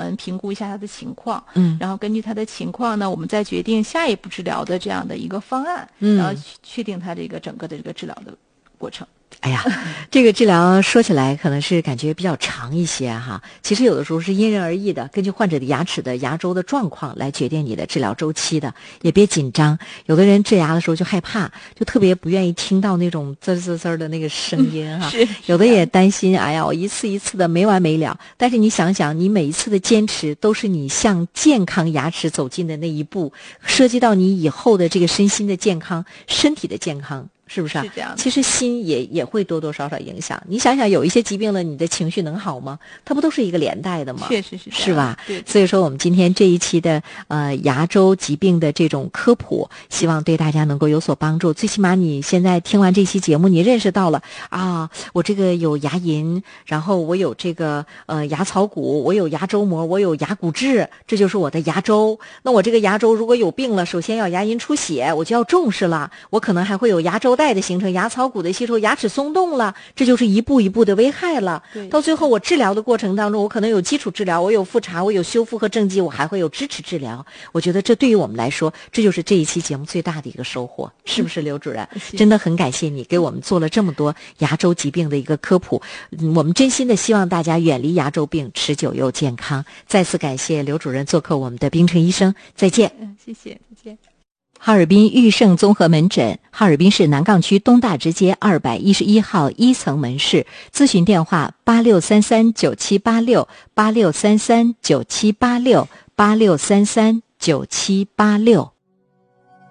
们评估一下他的情况，然后根据他的情况呢，我们再决定下一步治疗的这样的一个方案，然后确定他这个整个的这个治疗的过程。 哎呀，这个治疗说起来可能是感觉比较长一些哈，其实有的时候是因人而异的，根据患者的牙齿的牙周的状况来决定你的治疗周期的，也别紧张。有的人治牙的时候就害怕，就特别不愿意听到那种滋滋滋的那个声音哈。有的也担心，哎呀，我一次一次的没完没了。但是你想想，你每一次的坚持都是你向健康牙齿走近的那一步，涉及到你以后的这个身心的健康、身体的健康。是不是啊？ 是这样的。 其实心也会多多少少影响。你想想，有一些疾病了，你的情绪能好吗？它不都是一个连带的吗？ 确实是这样， 是吧？ 对。 所以说，我们今天这一期的牙周疾病的这种科普，希望对大家能够有所帮助。最起码你现在听完这期节目，你认识到了啊，我这个有牙龈，然后我有这个牙槽骨，我有牙周膜，我有牙骨质，这就是我的牙周。那我这个牙周如果有病了，首先要牙龈出血，我就要重视了。我可能还会有牙周带的形成，牙槽骨的吸收，牙齿松动了，这就是一步一步的危害了。到最后我治疗的过程当中，我可能有基础治疗，我有复查，我有修复和正畸，我还会有支持治疗。我觉得这对于我们来说，这就是这一期节目最大的一个收获，是不是刘主任？真的很感谢你给我们做了这么多牙周疾病的一个科普，我们真心的希望大家远离牙周病，持久又健康。再次感谢刘主任做客我们的冰城医生，再见。 谢谢，再见。 哈尔滨裕盛综合门诊，哈尔滨市南岗区东大直街211号1层门市，咨询电话863397868633978686339786。